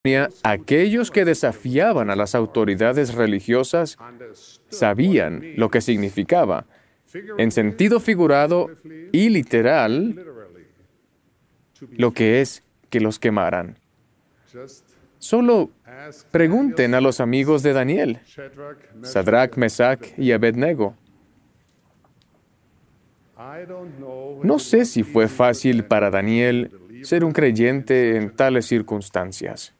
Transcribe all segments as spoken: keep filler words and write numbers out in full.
aquellos que desafiaban a las autoridades religiosas sabían lo que significaba, en sentido figurado y literal, lo que es que los quemaran. Solo pregunten a los amigos de Daniel, Sadrach, Mesach y Abednego. No sé si fue fácil para Daniel ser un creyente en tales circunstancias.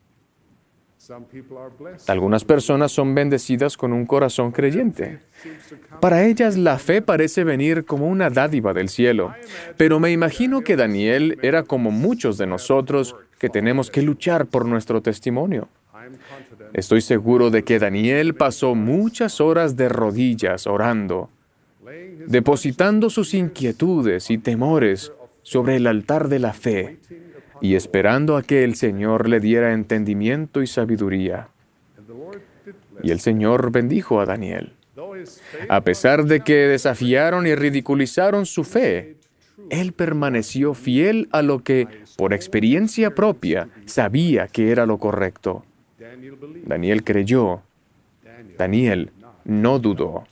Algunas personas son bendecidas con un corazón creyente. Para ellas la fe parece venir como una dádiva del cielo, pero me imagino que Daniel era como muchos de nosotros que tenemos que luchar por nuestro testimonio. Estoy seguro de que Daniel pasó muchas horas de rodillas orando, depositando sus inquietudes y temores sobre el altar de la fe y esperando a que el Señor le diera entendimiento y sabiduría. Y el Señor bendijo a Daniel. A pesar de que desafiaron y ridiculizaron su fe, él permaneció fiel a lo que, por experiencia propia, sabía que era lo correcto. Daniel creyó. Daniel no dudó.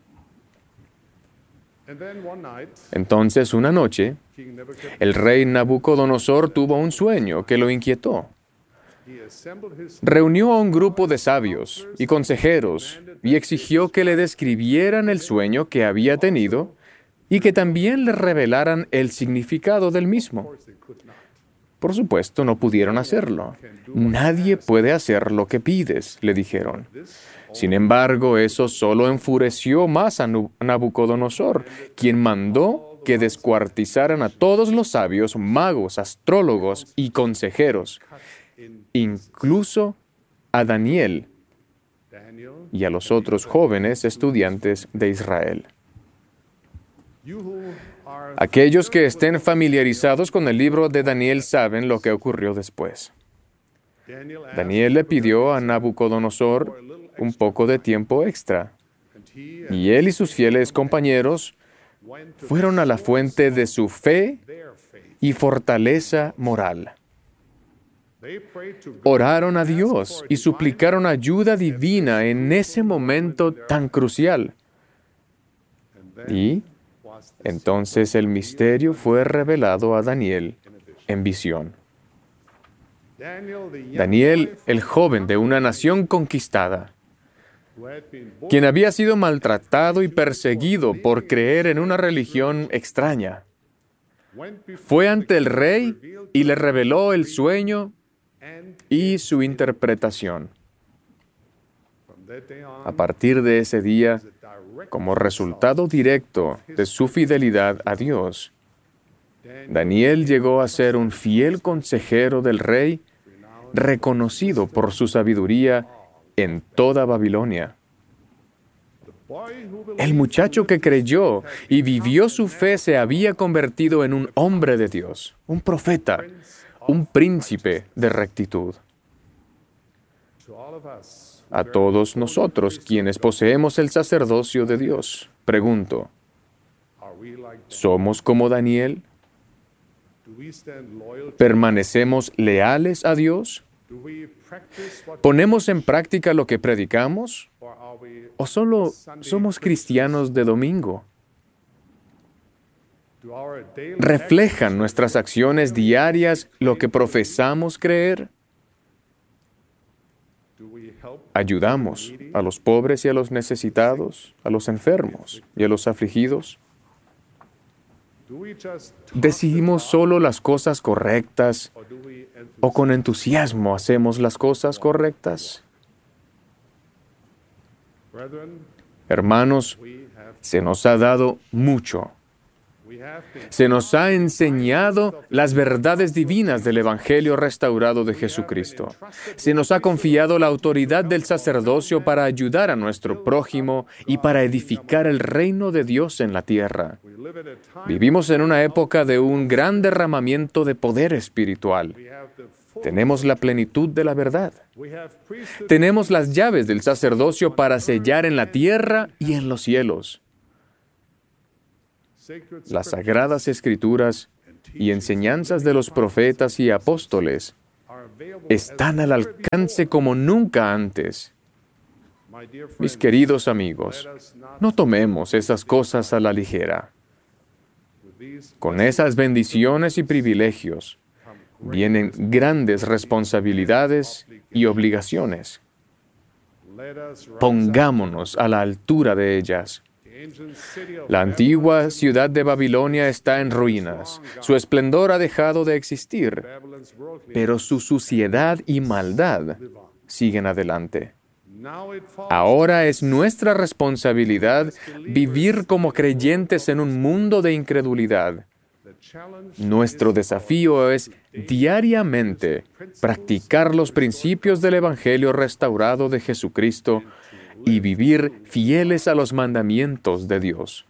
Entonces, una noche, el rey Nabucodonosor tuvo un sueño que lo inquietó. Reunió a un grupo de sabios y consejeros y exigió que le describieran el sueño que había tenido y que también le revelaran el significado del mismo. Por supuesto, no pudieron hacerlo. Nadie puede hacer lo que pides, le dijeron. Sin embargo, eso solo enfureció más a Nabucodonosor, quien mandó que descuartizaran a todos los sabios, magos, astrólogos y consejeros, incluso a Daniel y a los otros jóvenes estudiantes de Israel. Aquellos que estén familiarizados con el libro de Daniel saben lo que ocurrió después. Daniel le pidió a Nabucodonosor un poco de tiempo extra, y él y sus fieles compañeros fueron a la fuente de su fe y fortaleza moral. Oraron a Dios y suplicaron ayuda divina en ese momento tan crucial. Y entonces el misterio fue revelado a Daniel en visión. Daniel, el joven de una nación conquistada, quien había sido maltratado y perseguido por creer en una religión extraña, fue ante el rey y le reveló el sueño y su interpretación. A partir de ese día, como resultado directo de su fidelidad a Dios, Daniel llegó a ser un fiel consejero del rey, reconocido por su sabiduría en toda Babilonia. El muchacho que creyó y vivió su fe se había convertido en un hombre de Dios, un profeta, un príncipe de rectitud. A todos nosotros, quienes poseemos el sacerdocio de Dios, pregunto, ¿somos como Daniel? ¿Permanecemos leales a Dios? ¿Ponemos en práctica lo que predicamos? ¿O solo somos cristianos de domingo? ¿Reflejan nuestras acciones diarias lo que profesamos creer? ¿Ayudamos a los pobres y a los necesitados, a los enfermos y a los afligidos? ¿Decidimos solo las cosas correctas o con entusiasmo hacemos las cosas correctas? Hermanos, se nos ha dado mucho. Se nos ha enseñado las verdades divinas del Evangelio restaurado de Jesucristo. Se nos ha confiado la autoridad del sacerdocio para ayudar a nuestro prójimo y para edificar el reino de Dios en la tierra. Vivimos en una época de un gran derramamiento de poder espiritual. Tenemos la plenitud de la verdad. Tenemos las llaves del sacerdocio para sellar en la tierra y en los cielos. Las sagradas escrituras y enseñanzas de los profetas y apóstoles están al alcance como nunca antes. Mis queridos amigos, no tomemos esas cosas a la ligera. Con esas bendiciones y privilegios vienen grandes responsabilidades y obligaciones. Pongámonos a la altura de ellas. La antigua ciudad de Babilonia está en ruinas. Su esplendor ha dejado de existir, pero su suciedad y maldad siguen adelante. Ahora es nuestra responsabilidad vivir como creyentes en un mundo de incredulidad. Nuestro desafío es diariamente practicar los principios del Evangelio restaurado de Jesucristo y vivir fieles a los mandamientos de Dios.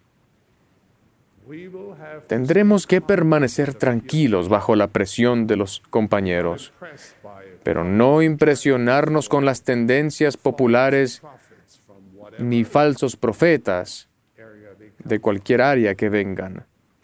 Tendremos que permanecer tranquilos bajo la presión de los compañeros, pero no impresionarnos con las tendencias populares ni falsos profetas de cualquier área que vengan.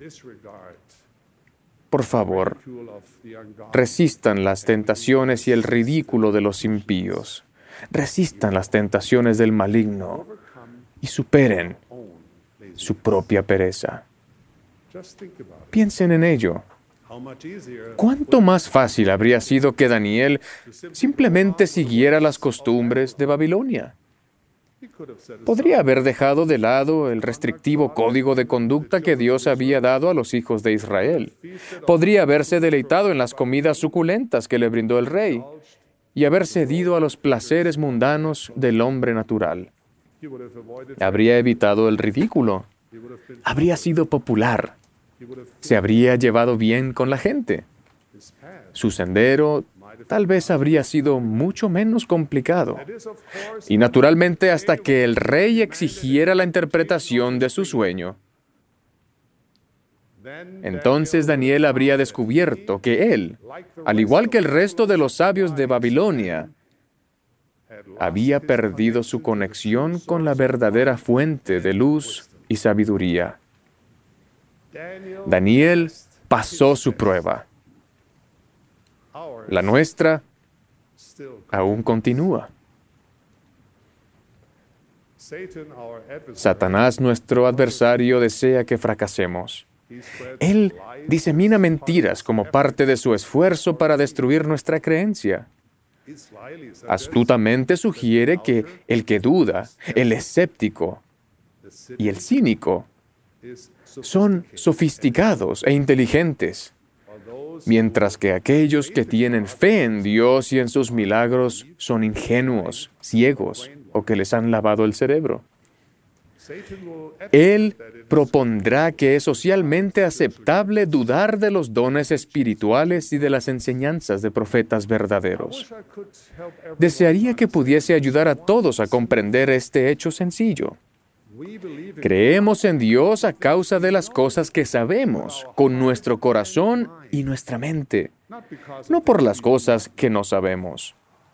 Por favor, resistan las tentaciones y el ridículo de los impíos. Resistan las tentaciones del maligno y superen su propia pereza. Piensen en ello. ¿Cuánto más fácil habría sido que Daniel simplemente siguiera las costumbres de Babilonia? Podría haber dejado de lado el restrictivo código de conducta que Dios había dado a los hijos de Israel. Podría haberse deleitado en las comidas suculentas que le brindó el rey y haber cedido a los placeres mundanos del hombre natural. Habría evitado el ridículo. Habría sido popular. Se habría llevado bien con la gente. Su sendero tal vez habría sido mucho menos complicado. Y naturalmente hasta que el rey exigiera la interpretación de su sueño. Entonces Daniel habría descubierto que él, al igual que el resto de los sabios de Babilonia, había perdido su conexión con la verdadera fuente de luz y sabiduría. Daniel pasó su prueba. La nuestra aún continúa. Satanás, nuestro adversario, desea que fracasemos. Él disemina mentiras como parte de su esfuerzo para destruir nuestra creencia. Astutamente sugiere que el que duda, el escéptico y el cínico son sofisticados e inteligentes, mientras que aquellos que tienen fe en Dios y en sus milagros son ingenuos, ciegos o que les han lavado el cerebro. Él propondrá que es socialmente aceptable dudar de los dones espirituales y de las enseñanzas de profetas verdaderos. Desearía que pudiese ayudar a todos a comprender este hecho sencillo. Creemos en Dios a causa de las cosas que sabemos, con nuestro corazón y nuestra mente, no por las cosas que no sabemos.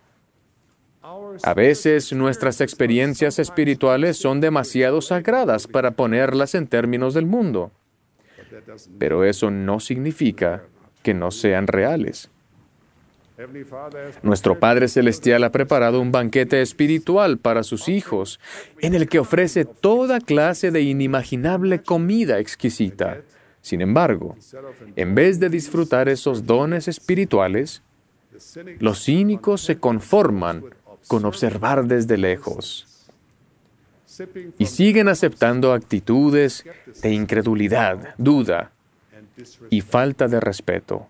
A veces nuestras experiencias espirituales son demasiado sagradas para ponerlas en términos del mundo, pero eso no significa que no sean reales. Nuestro Padre Celestial ha preparado un banquete espiritual para sus hijos, en el que ofrece toda clase de inimaginable comida exquisita. Sin embargo, en vez de disfrutar esos dones espirituales, los cínicos se conforman con observar desde lejos y siguen aceptando actitudes de incredulidad, duda y falta de respeto.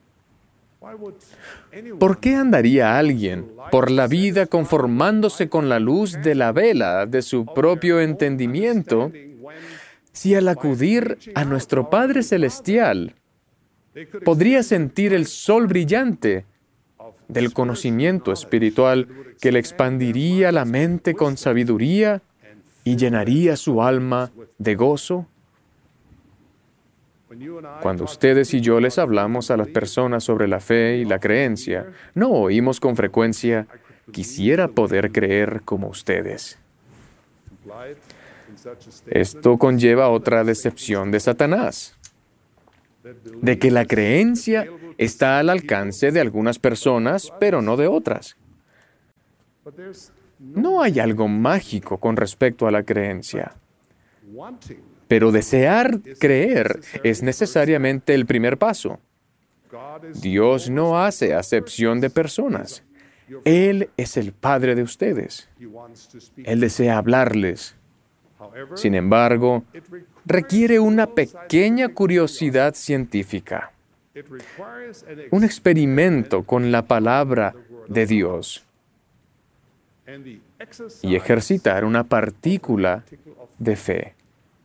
¿Por qué andaría alguien por la vida conformándose con la luz de la vela de su propio entendimiento si al acudir a nuestro Padre Celestial podría sentir el sol brillante del conocimiento espiritual que le expandiría la mente con sabiduría y llenaría su alma de gozo? Cuando ustedes y yo les hablamos a las personas sobre la fe y la creencia, no oímos con frecuencia, quisiera poder creer como ustedes. Esto conlleva otra decepción de Satanás. de que la creencia está al alcance de algunas personas, pero no de otras. No hay algo mágico con respecto a la creencia, pero desear creer es necesariamente el primer paso. Dios no hace acepción de personas. Él es el Padre de ustedes. Él desea hablarles. Sin embargo, requiere una pequeña curiosidad científica, un experimento con la palabra de Dios y ejercitar una partícula de fe.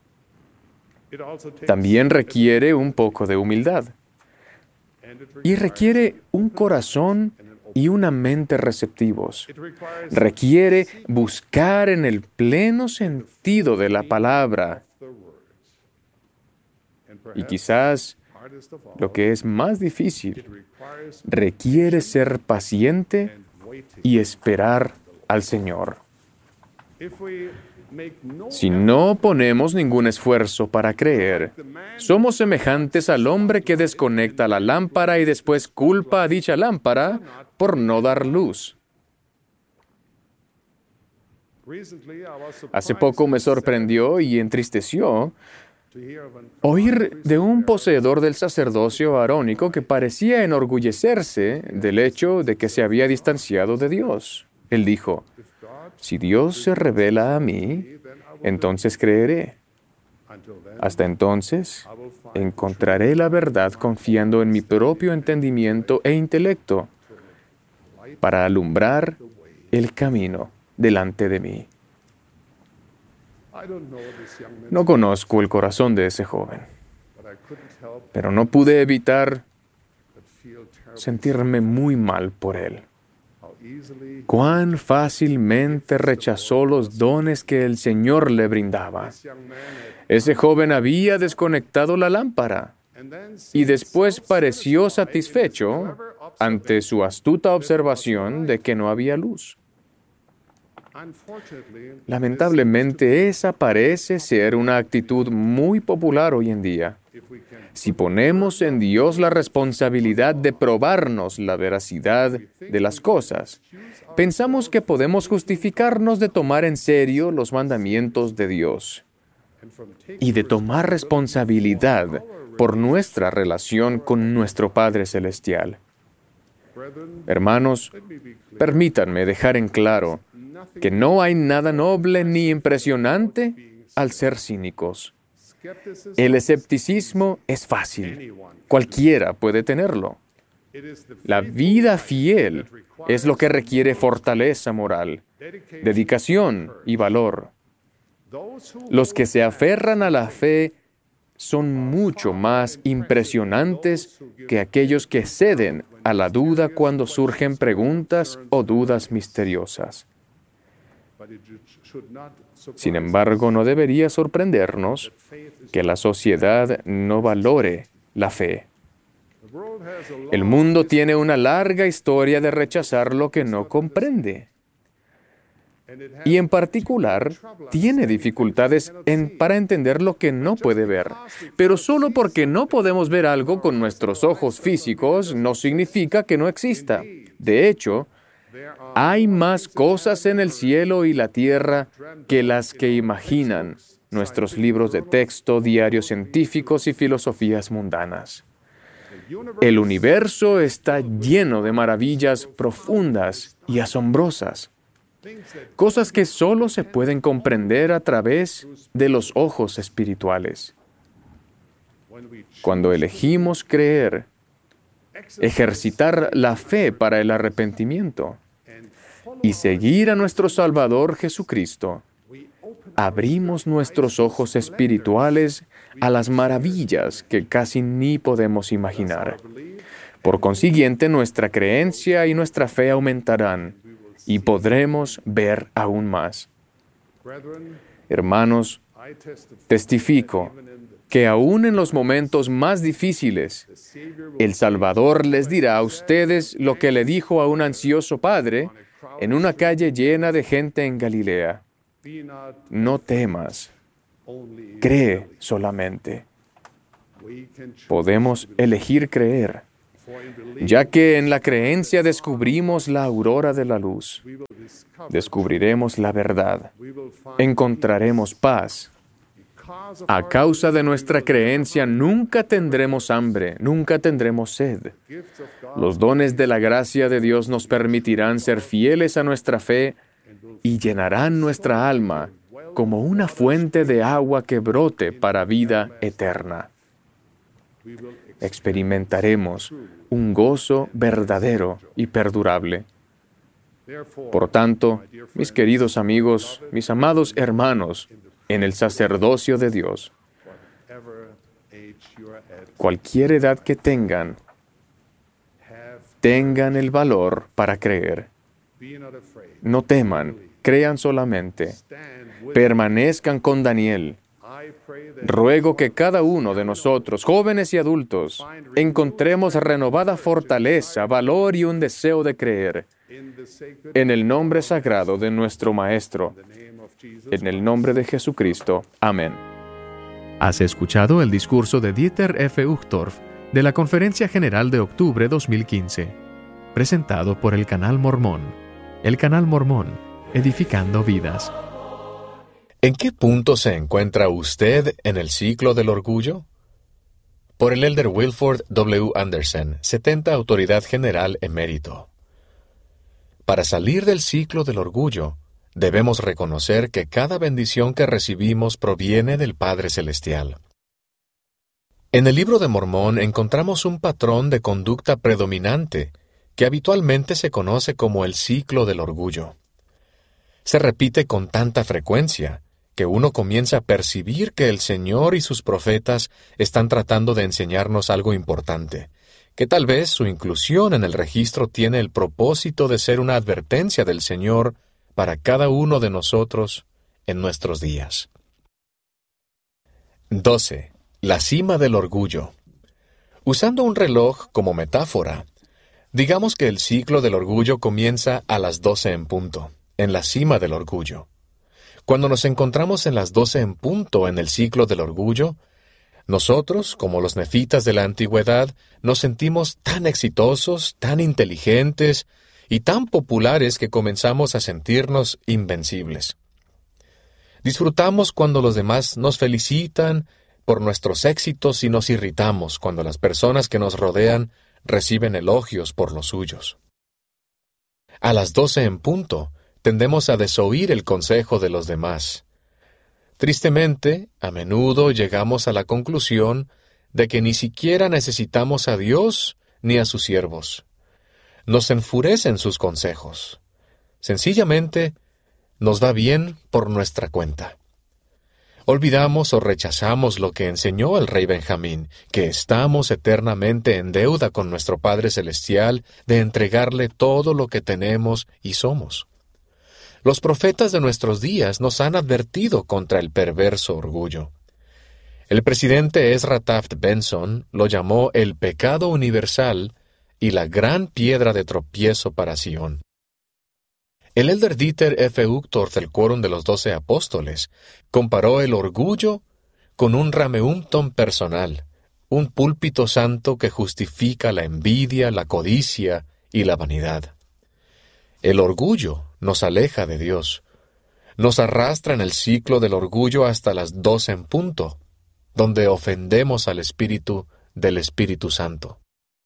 También requiere un poco de humildad y requiere un corazón y una mente receptivos. Requiere buscar en el pleno sentido de la palabra. Y quizás lo que es más difícil, requiere ser paciente y esperar al Señor. Si no ponemos ningún esfuerzo para creer, somos semejantes al hombre que desconecta la lámpara y después culpa a dicha lámpara por no dar luz. Hace poco me sorprendió y entristeció oír de un poseedor del sacerdocio arónico que parecía enorgullecerse del hecho de que se había distanciado de Dios. Él dijo: si Dios se revela a mí, entonces creeré. Hasta entonces, encontraré la verdad confiando en mi propio entendimiento e intelecto para alumbrar el camino delante de mí. No conozco el corazón de ese joven, pero no pude evitar sentirme muy mal por él. Cuán fácilmente rechazó los dones que el Señor le brindaba. Ese joven había desconectado la lámpara y después pareció satisfecho ante su astuta observación de que no había luz. Lamentablemente, esa parece ser una actitud muy popular hoy en día. Si ponemos en Dios la responsabilidad de probarnos la veracidad de las cosas, pensamos que podemos justificarnos de tomar en serio los mandamientos de Dios y de tomar responsabilidad por nuestra relación con nuestro Padre Celestial. Hermanos, permítanme dejar en claro que no hay nada noble ni impresionante al ser cínicos. El escepticismo es fácil. Cualquiera puede tenerlo. La vida fiel es lo que requiere fortaleza moral, dedicación y valor. Los que se aferran a la fe son mucho más impresionantes que aquellos que ceden a la duda cuando surgen preguntas o dudas misteriosas. Sin embargo, no debería sorprendernos que la sociedad no valore la fe. El mundo tiene una larga historia de rechazar lo que no comprende. Y en particular, tiene dificultades en, para entender lo que no puede ver. Pero solo porque no podemos ver algo con nuestros ojos físicos no significa que no exista. De hecho, hay más cosas en el cielo y la tierra que las que imaginan nuestros libros de texto, diarios científicos y filosofías mundanas. El universo está lleno de maravillas profundas y asombrosas, cosas que solo se pueden comprender a través de los ojos espirituales. Cuando elegimos creer, ejercitar la fe para el arrepentimiento y seguir a nuestro Salvador Jesucristo, abrimos nuestros ojos espirituales a las maravillas que casi ni podemos imaginar. Por consiguiente, nuestra creencia y nuestra fe aumentarán y podremos ver aún más. Hermanos, testifico que aún en los momentos más difíciles, el Salvador les dirá a ustedes lo que le dijo a un ansioso padre en una calle llena de gente en Galilea: no temas, cree solamente. Podemos elegir creer, ya que en la creencia descubrimos la aurora de la luz. Descubriremos la verdad. Encontraremos paz. A causa de nuestra creencia nunca tendremos hambre, nunca tendremos sed. Los dones de la gracia de Dios nos permitirán ser fieles a nuestra fe y llenarán nuestra alma como una fuente de agua que brote para vida eterna. Experimentaremos un gozo verdadero y perdurable. Por tanto, mis queridos amigos, mis amados hermanos, en el sacerdocio de Dios, cualquier edad que tengan, tengan el valor para creer. No teman, crean solamente. Permanezcan con Daniel. Ruego que cada uno de nosotros, jóvenes y adultos, encontremos renovada fortaleza, valor y un deseo de creer. En el nombre sagrado de nuestro Maestro, en el nombre de Jesucristo. Amén. Has escuchado el discurso de Dieter F. Uchtdorf de la Conferencia General de Octubre dos mil quince, presentado por el Canal Mormón. El Canal Mormón, edificando vidas. ¿En qué punto se encuentra usted en el ciclo del orgullo? Por el elder Wilford W. Anderson, setenta Autoridad General Emérito. Para salir del ciclo del orgullo, debemos reconocer que cada bendición que recibimos proviene del Padre Celestial. En el Libro de Mormón encontramos un patrón de conducta predominante que habitualmente se conoce como el ciclo del orgullo. Se repite con tanta frecuencia que uno comienza a percibir que el Señor y sus profetas están tratando de enseñarnos algo importante, que tal vez su inclusión en el registro tiene el propósito de ser una advertencia del Señor para cada uno de nosotros en nuestros días. doce. La cima del orgullo. Usando un reloj como metáfora, digamos que el ciclo del orgullo comienza a las doce en punto, en la cima del orgullo. Cuando nos encontramos en las doce en punto en el ciclo del orgullo, nosotros, como los nefitas de la antigüedad, nos sentimos tan exitosos, tan inteligentes y tan populares que comenzamos a sentirnos invencibles. Disfrutamos cuando los demás nos felicitan por nuestros éxitos y nos irritamos cuando las personas que nos rodean reciben elogios por los suyos. A las doce en punto, tendemos a desoír el consejo de los demás. Tristemente, a menudo llegamos a la conclusión de que ni siquiera necesitamos a Dios ni a sus siervos. Nos enfurecen sus consejos. Sencillamente, nos va bien por nuestra cuenta. Olvidamos o rechazamos lo que enseñó el rey Benjamín, que estamos eternamente en deuda con nuestro Padre Celestial de entregarle todo lo que tenemos y somos. Los profetas de nuestros días nos han advertido contra el perverso orgullo. El presidente Ezra Taft Benson lo llamó el pecado universal y la gran piedra de tropiezo para Sion. El elder Dieter F. Uchtdorf del Quórum de los Doce Apóstoles comparó el orgullo con un rameumton personal, un púlpito santo que justifica la envidia, la codicia y la vanidad. El orgullo nos aleja de Dios, nos arrastra en el ciclo del orgullo hasta las doce en punto, donde ofendemos al Espíritu del Espíritu Santo.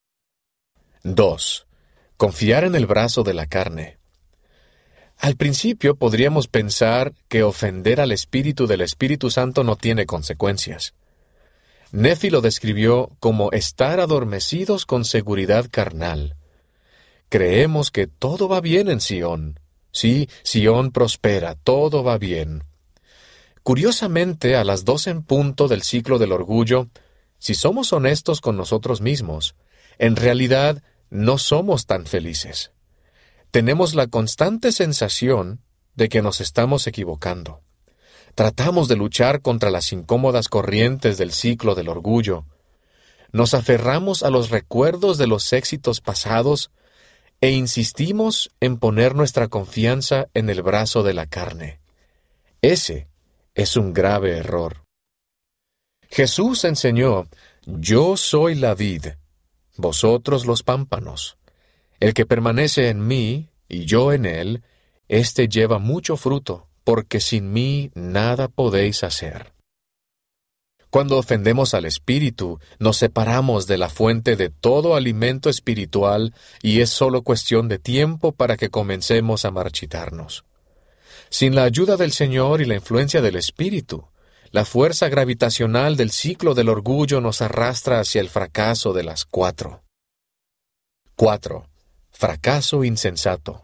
dos. Confiar en el brazo de la carne. Al principio podríamos pensar que ofender al Espíritu del Espíritu Santo no tiene consecuencias. Nefi lo describió como estar adormecidos con seguridad carnal. Creemos que todo va bien en Sion. Sí, Sion prospera, todo va bien. Curiosamente, a las doce en punto del ciclo del orgullo, si somos honestos con nosotros mismos, en realidad no somos tan felices. Tenemos la constante sensación de que nos estamos equivocando. Tratamos de luchar contra las incómodas corrientes del ciclo del orgullo. Nos aferramos a los recuerdos de los éxitos pasados e insistimos en poner nuestra confianza en el brazo de la carne. Ese es un grave error. Jesús enseñó Yo soy la vid, vosotros los pámpanos. El que permanece en mí, y yo en él, éste lleva mucho fruto, porque sin mí nada podéis hacer. Cuando ofendemos al Espíritu, nos separamos de la fuente de todo alimento espiritual y es solo cuestión de tiempo para que comencemos a marchitarnos. Sin la ayuda del Señor y la influencia del Espíritu, la fuerza gravitacional del ciclo del orgullo nos arrastra hacia el fracaso de las cuatro. cuatro. Fracaso insensato.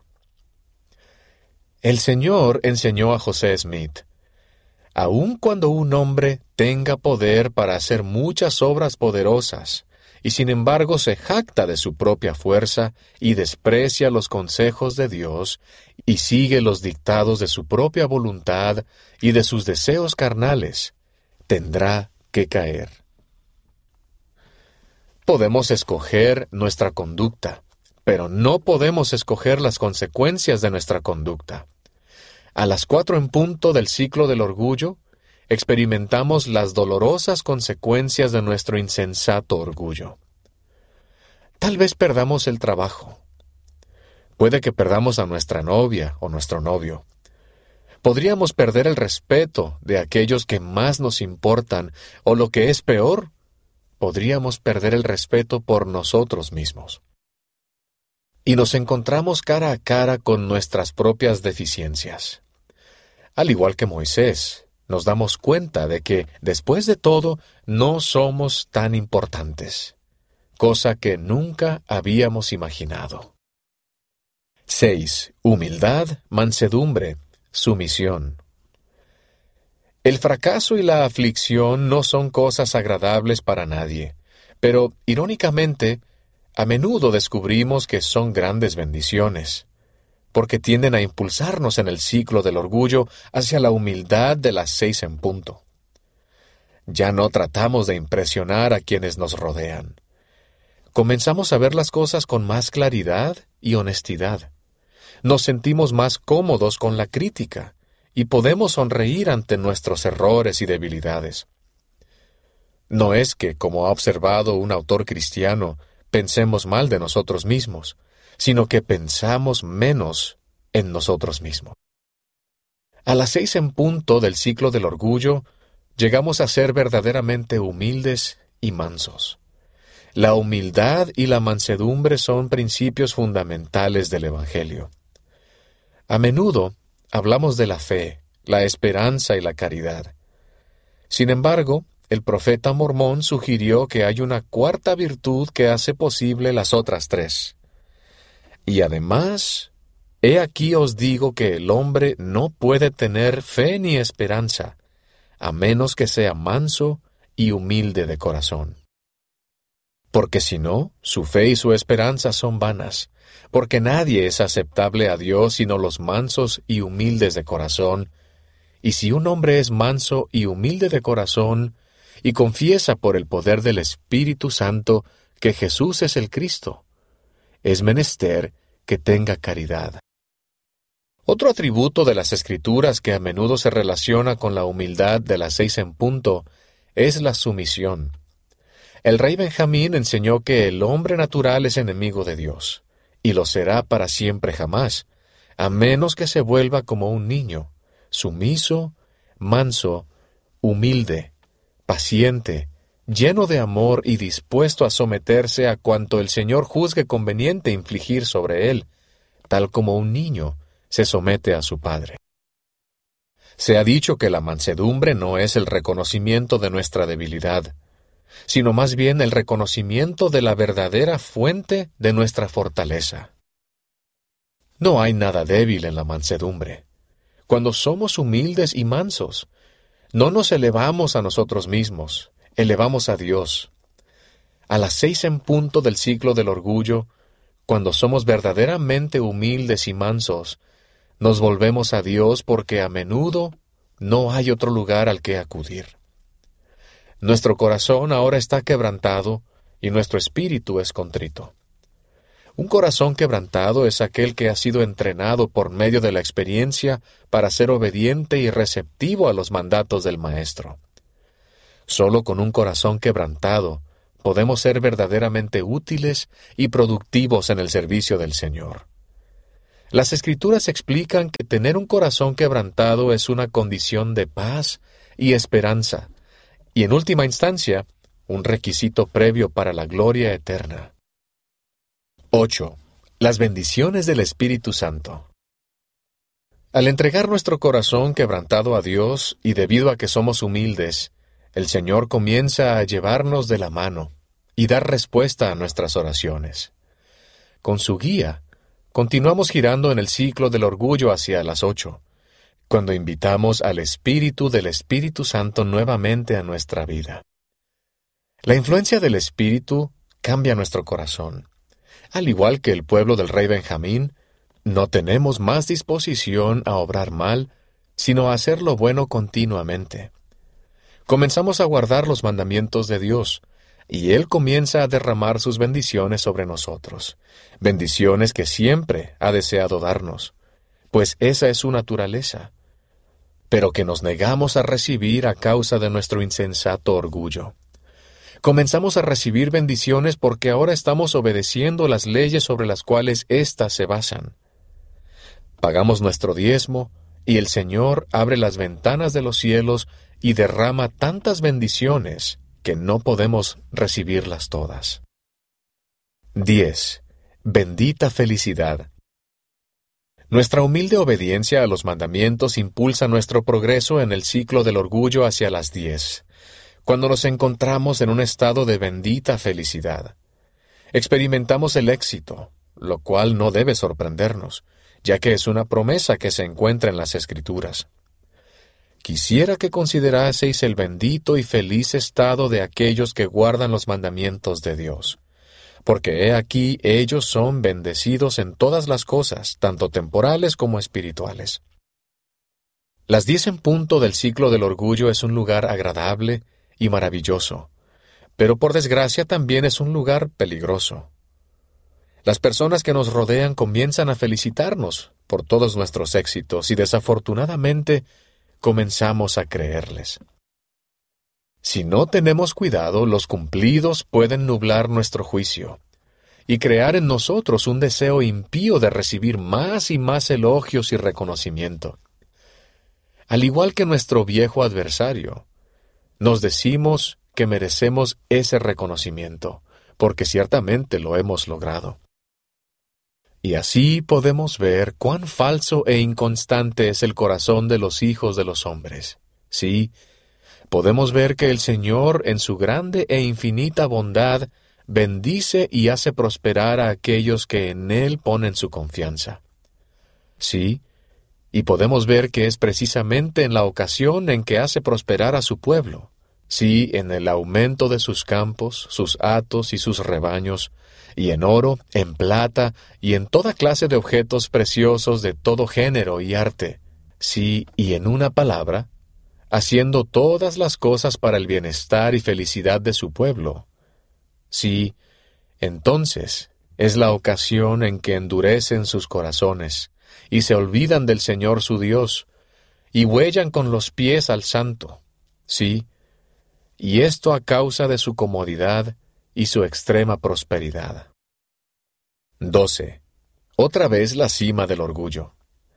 El Señor enseñó a José Smith: aun cuando un hombre tenga poder para hacer muchas obras poderosas, y sin embargo se jacta de su propia fuerza y desprecia los consejos de Dios, y sigue los dictados de su propia voluntad y de sus deseos carnales, tendrá que caer. Podemos escoger nuestra conducta, pero no podemos escoger las consecuencias de nuestra conducta. A las cuatro en punto del ciclo del orgullo, experimentamos las dolorosas consecuencias de nuestro insensato orgullo. Tal vez perdamos el trabajo. Puede que perdamos a nuestra novia o nuestro novio. Podríamos perder el respeto de aquellos que más nos importan, o lo que es peor, podríamos perder el respeto por nosotros mismos. Y nos encontramos cara a cara con nuestras propias deficiencias. Al igual que Moisés, nos damos cuenta de que, después de todo, no somos tan importantes, cosa que nunca habíamos imaginado. seis. Humildad, mansedumbre, sumisión. El fracaso y la aflicción no son cosas agradables para nadie, pero, irónicamente, a menudo descubrimos que son grandes bendiciones, porque tienden a impulsarnos en el ciclo del orgullo hacia la humildad de las seis en punto. Ya no tratamos de impresionar a quienes nos rodean. Comenzamos a ver las cosas con más claridad y honestidad. Nos sentimos más cómodos con la crítica y podemos sonreír ante nuestros errores y debilidades. No es que, como ha observado un autor cristiano, pensemos mal de nosotros mismos, sino que pensamos menos en nosotros mismos. A las seis en punto del ciclo del orgullo, llegamos a ser verdaderamente humildes y mansos. La humildad y la mansedumbre son principios fundamentales del Evangelio. A menudo hablamos de la fe, la esperanza y la caridad. Sin embargo, el profeta mormón sugirió que hay una cuarta virtud que hace posible las otras tres. Y además, he aquí os digo que el hombre no puede tener fe ni esperanza, a menos que sea manso y humilde de corazón. Porque si no, su fe y su esperanza son vanas, porque nadie es aceptable a Dios sino los mansos y humildes de corazón, y si un hombre es manso y humilde de corazón, y confiesa por el poder del Espíritu Santo que Jesús es el Cristo, es menester que tenga caridad. Otro atributo de las Escrituras que a menudo se relaciona con la humildad de las seis en punto es la sumisión. El rey Benjamín enseñó que el hombre natural es enemigo de Dios, y lo será para siempre jamás, a menos que se vuelva como un niño, sumiso, manso, humilde, paciente, lleno de amor y dispuesto a someterse a cuanto el Señor juzgue conveniente infligir sobre él, tal como un niño se somete a su padre. Se ha dicho que la mansedumbre no es el reconocimiento de nuestra debilidad, sino más bien el reconocimiento de la verdadera fuente de nuestra fortaleza. No hay nada débil en la mansedumbre. Cuando somos humildes y mansos, no nos elevamos a nosotros mismos, elevamos a Dios. A las seis en punto del ciclo del orgullo, cuando somos verdaderamente humildes y mansos, nos volvemos a Dios porque a menudo no hay otro lugar al que acudir. Nuestro corazón ahora está quebrantado y nuestro espíritu es contrito. Un corazón quebrantado es aquel que ha sido entrenado por medio de la experiencia para ser obediente y receptivo a los mandatos del Maestro. Solo con un corazón quebrantado podemos ser verdaderamente útiles y productivos en el servicio del Señor. Las Escrituras explican que tener un corazón quebrantado es una condición de paz y esperanza, y en última instancia, un requisito previo para la gloria eterna. ocho. Las bendiciones del Espíritu Santo. Al entregar nuestro corazón quebrantado a Dios, y debido a que somos humildes, el Señor comienza a llevarnos de la mano y dar respuesta a nuestras oraciones. Con su guía, continuamos girando en el ciclo del orgullo hacia las ocho, cuando invitamos al Espíritu del Espíritu Santo nuevamente a nuestra vida. La influencia del Espíritu cambia nuestro corazón. Al igual que el pueblo del rey Benjamín, no tenemos más disposición a obrar mal, sino a hacer lo bueno continuamente. Comenzamos a guardar los mandamientos de Dios, y Él comienza a derramar sus bendiciones sobre nosotros, bendiciones que siempre ha deseado darnos, pues esa es su naturaleza, pero que nos negamos a recibir a causa de nuestro insensato orgullo. Comenzamos a recibir bendiciones porque ahora estamos obedeciendo las leyes sobre las cuales éstas se basan. Pagamos nuestro diezmo, y el Señor abre las ventanas de los cielos y derrama tantas bendiciones que no podemos recibirlas todas. diez. Bendita felicidad. Nuestra humilde obediencia a los mandamientos impulsa nuestro progreso en el ciclo del orgullo hacia las diez, cuando nos encontramos en un estado de bendita felicidad. Experimentamos el éxito, lo cual no debe sorprendernos, ya que es una promesa que se encuentra en las Escrituras. Quisiera que consideraseis el bendito y feliz estado de aquellos que guardan los mandamientos de Dios, porque he aquí ellos son bendecidos en todas las cosas, tanto temporales como espirituales. Las diez en punto del ciclo del orgullo es un lugar agradable y maravilloso, pero por desgracia también es un lugar peligroso. Las personas que nos rodean comienzan a felicitarnos por todos nuestros éxitos y desafortunadamente comenzamos a creerles. Si no tenemos cuidado, los cumplidos pueden nublar nuestro juicio y crear en nosotros un deseo impío de recibir más y más elogios y reconocimiento. Al igual que nuestro viejo adversario, nos decimos que merecemos ese reconocimiento, porque ciertamente lo hemos logrado. Y así podemos ver cuán falso e inconstante es el corazón de los hijos de los hombres. Sí, podemos ver que el Señor, en su grande e infinita bondad, bendice y hace prosperar a aquellos que en Él ponen su confianza. Sí, y podemos ver que es precisamente en la ocasión en que hace prosperar a su pueblo. Sí, en el aumento de sus campos, sus hatos y sus rebaños, y en oro, en plata, y en toda clase de objetos preciosos de todo género y arte. Sí, y en una palabra, haciendo todas las cosas para el bienestar y felicidad de su pueblo. Sí, entonces es la ocasión en que endurecen sus corazones, y se olvidan del Señor su Dios, y huellan con los pies al Santo. Sí, y esto a causa de su comodidad y su extrema prosperidad. doce. Otra vez la cima del orgullo.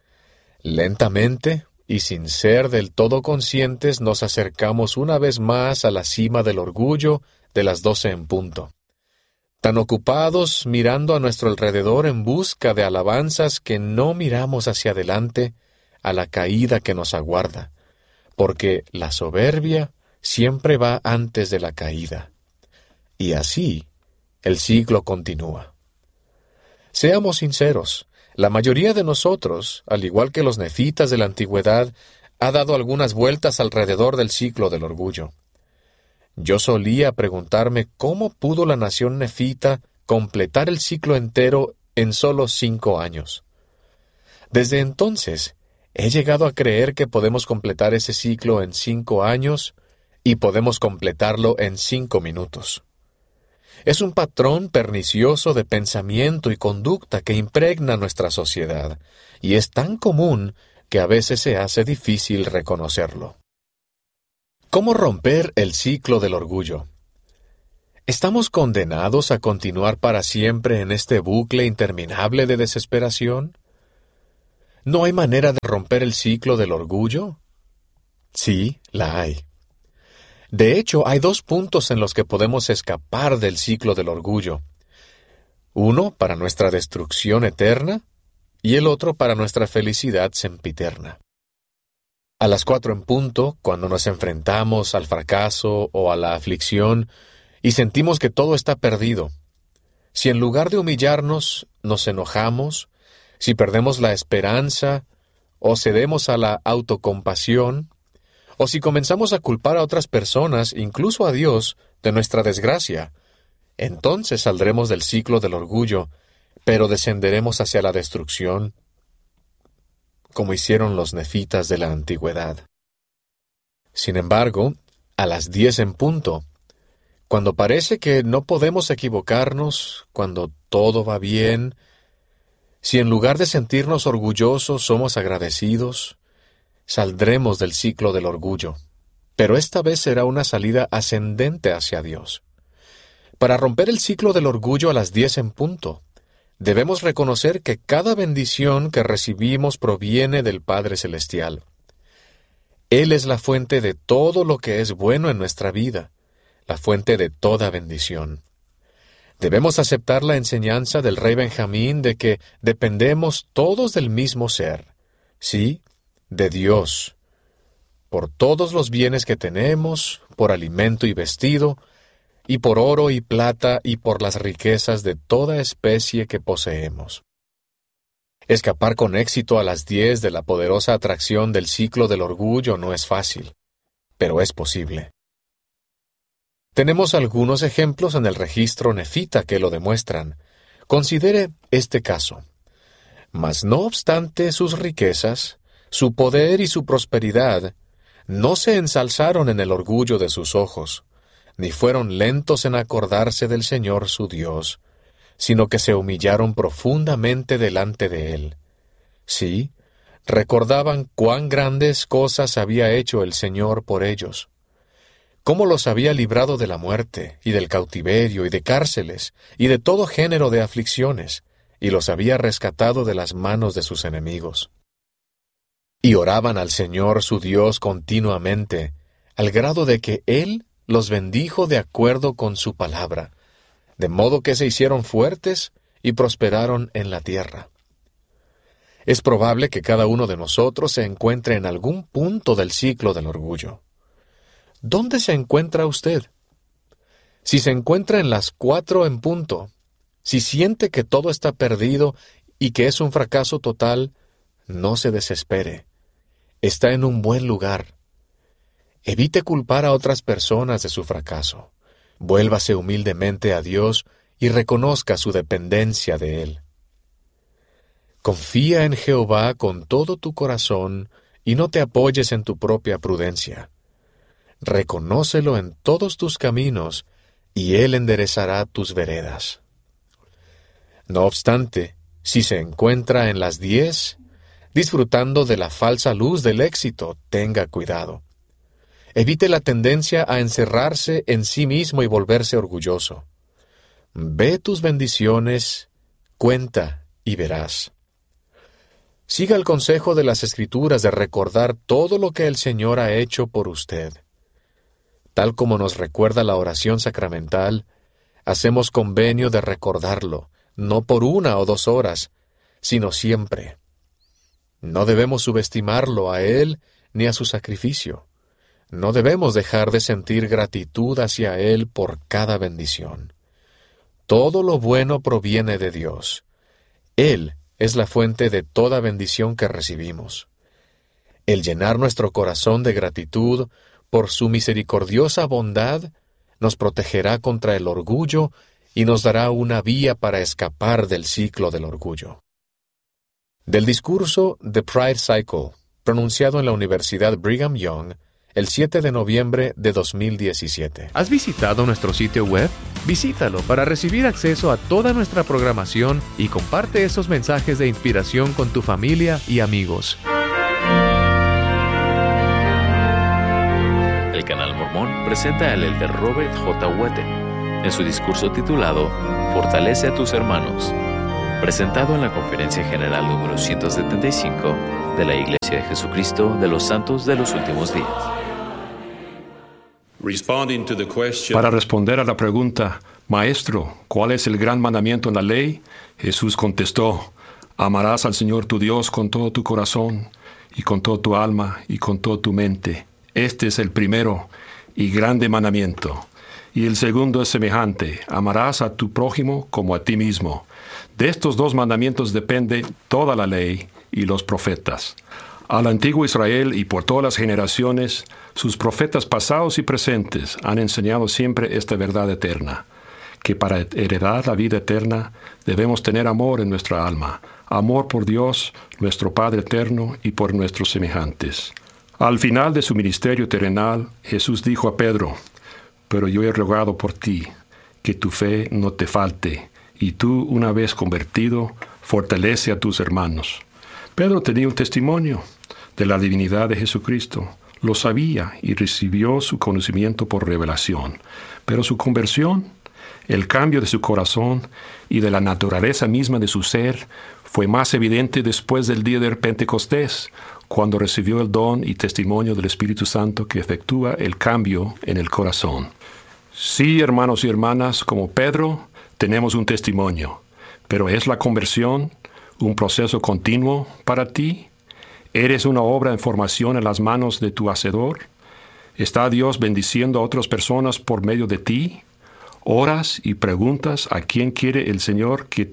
Lentamente, y sin ser del todo conscientes, nos acercamos una vez más a la cima del orgullo de las doce en punto. Tan ocupados mirando a nuestro alrededor en busca de alabanzas que no miramos hacia adelante a la caída que nos aguarda, porque la soberbia siempre va antes de la caída. Y así, el ciclo continúa. Seamos sinceros, la mayoría de nosotros, al igual que los nefitas de la antigüedad, ha dado algunas vueltas alrededor del ciclo del orgullo. Yo solía preguntarme cómo pudo la nación nefita completar el ciclo entero en solo cinco años. Desde entonces, he llegado a creer que podemos completar ese ciclo en cinco años y podemos completarlo en cinco minutos. Es un patrón pernicioso de pensamiento y conducta que impregna nuestra sociedad, y es tan común que a veces se hace difícil reconocerlo. ¿Cómo romper el ciclo del orgullo? ¿Estamos condenados a continuar para siempre en este bucle interminable de desesperación? ¿No hay manera de romper el ciclo del orgullo? Sí, la hay. De hecho, hay dos puntos en los que podemos escapar del ciclo del orgullo. Uno para nuestra destrucción eterna y el otro para nuestra felicidad sempiterna. A las cuatro en punto, cuando nos enfrentamos al fracaso o a la aflicción y sentimos que todo está perdido, si en lugar de humillarnos nos enojamos, si perdemos la esperanza o cedemos a la autocompasión, o si comenzamos a culpar a otras personas, incluso a Dios, de nuestra desgracia, entonces saldremos del ciclo del orgullo, pero descenderemos hacia la destrucción, como hicieron los nefitas de la antigüedad. Sin embargo, a las diez en punto, cuando parece que no podemos equivocarnos, cuando todo va bien, si en lugar de sentirnos orgullosos somos agradecidos, saldremos del ciclo del orgullo, pero esta vez será una salida ascendente hacia Dios. Para romper el ciclo del orgullo a las diez en punto, debemos reconocer que cada bendición que recibimos proviene del Padre Celestial. Él es la fuente de todo lo que es bueno en nuestra vida, la fuente de toda bendición. Debemos aceptar la enseñanza del rey Benjamín de que dependemos todos del mismo ser, sí, de Dios, por todos los bienes que tenemos, por alimento y vestido, y por oro y plata y por las riquezas de toda especie que poseemos. Escapar con éxito a las diez de la poderosa atracción del ciclo del orgullo no es fácil, pero es posible. Tenemos algunos ejemplos en el registro nefita que lo demuestran. Considere este caso. Mas no obstante sus riquezas, su poder y su prosperidad, no se ensalzaron en el orgullo de sus ojos, ni fueron lentos en acordarse del Señor su Dios, sino que se humillaron profundamente delante de Él. Sí, recordaban cuán grandes cosas había hecho el Señor por ellos, cómo los había librado de la muerte, y del cautiverio, y de cárceles, y de todo género de aflicciones, y los había rescatado de las manos de sus enemigos. Y oraban al Señor su Dios continuamente, al grado de que Él los bendijo de acuerdo con su palabra, de modo que se hicieron fuertes y prosperaron en la tierra. Es probable que cada uno de nosotros se encuentre en algún punto del ciclo del orgullo. ¿Dónde se encuentra usted? Si se encuentra en las cuatro en punto, si siente que todo está perdido y que es un fracaso total, no se desespere. Está en un buen lugar. Evite culpar a otras personas de su fracaso. Vuélvase humildemente a Dios y reconozca su dependencia de Él. Confía en Jehová con todo tu corazón y no te apoyes en tu propia prudencia. Reconócelo en todos tus caminos y Él enderezará tus veredas. No obstante, si se encuentra en las diez, disfrutando de la falsa luz del éxito, tenga cuidado. Evite la tendencia a encerrarse en sí mismo y volverse orgulloso. Ve tus bendiciones, cuenta y verás. Siga el consejo de las Escrituras de recordar todo lo que el Señor ha hecho por usted. Tal como nos recuerda la oración sacramental, hacemos convenio de recordarlo, no por una o dos horas, sino siempre. No debemos subestimarlo a Él ni a su sacrificio. No debemos dejar de sentir gratitud hacia Él por cada bendición. Todo lo bueno proviene de Dios. Él es la fuente de toda bendición que recibimos. El llenar nuestro corazón de gratitud por su misericordiosa bondad nos protegerá contra el orgullo y nos dará una vía para escapar del ciclo del orgullo. Del discurso The Pride Cycle, pronunciado en la Universidad Brigham Young, el siete de noviembre de dos mil diecisiete. ¿Has visitado nuestro sitio web? Visítalo para recibir acceso a toda nuestra programación y comparte esos mensajes de inspiración con tu familia y amigos. El Canal Mormón presenta al elder Robert J. Weten. en su discurso titulado Fortalece a tus hermanos, presentado en la Conferencia General número ciento setenta y cinco de la Iglesia de Jesucristo de los Santos de los Últimos Días. Para responder a la pregunta, Maestro, ¿cuál es el gran mandamiento en la ley? Jesús contestó, amarás al Señor tu Dios con todo tu corazón, y con toda tu alma, y con toda tu mente. Este es el primero y grande mandamiento. Y el segundo es semejante, amarás a tu prójimo como a ti mismo. De estos dos mandamientos depende toda la ley y los profetas. Al antiguo Israel y por todas las generaciones, sus profetas pasados y presentes han enseñado siempre esta verdad eterna, que para heredar la vida eterna debemos tener amor en nuestra alma, amor por Dios, nuestro Padre eterno, y por nuestros semejantes. Al final de su ministerio terrenal, Jesús dijo a Pedro, pero yo he rogado por ti, que tu fe no te falte, y tú, una vez convertido, fortalece a tus hermanos. Pedro tenía un testimonio de la divinidad de Jesucristo. Lo sabía y recibió su conocimiento por revelación. Pero su conversión, el cambio de su corazón y de la naturaleza misma de su ser, fue más evidente después del día de Pentecostés, cuando recibió el don y testimonio del Espíritu Santo que efectúa el cambio en el corazón. Sí, hermanos y hermanas, como Pedro, tenemos un testimonio, pero ¿es la conversión un proceso continuo para ti? ¿Eres una obra en formación en las manos de tu Hacedor? ¿Está Dios bendiciendo a otras personas por medio de ti? ¿Oras y preguntas a quién quiere el Señor que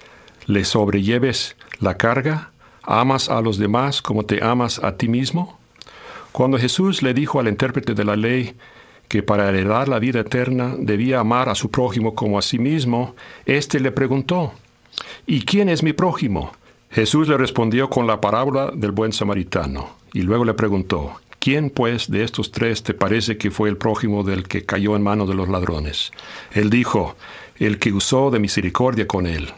le sobrelleves la carga? ¿Amas a los demás como te amas a ti mismo? Cuando Jesús le dijo al intérprete de la ley que para heredar la vida eterna debía amar a su prójimo como a sí mismo, éste le preguntó, ¿y quién es mi prójimo? Jesús le respondió con la parábola del buen samaritano, y luego le preguntó, ¿quién pues de estos tres te parece que fue el prójimo del que cayó en manos de los ladrones? Él dijo, el que usó de misericordia con él.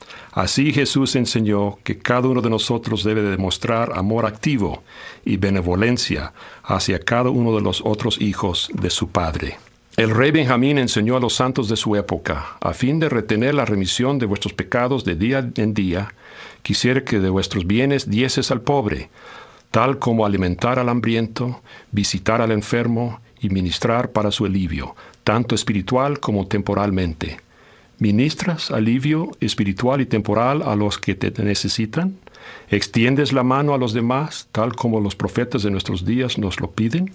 Así Jesús enseñó que cada uno de nosotros debe demostrar amor activo y benevolencia hacia cada uno de los otros hijos de su Padre. El rey Benjamín enseñó a los santos de su época, a fin de retener la remisión de vuestros pecados de día en día, quisiera que de vuestros bienes dieses al pobre, tal como alimentar al hambriento, visitar al enfermo y ministrar para su alivio, tanto espiritual como temporalmente. ¿Ministras alivio espiritual y temporal a los que te necesitan? ¿Extiendes la mano a los demás, tal como los profetas de nuestros días nos lo piden?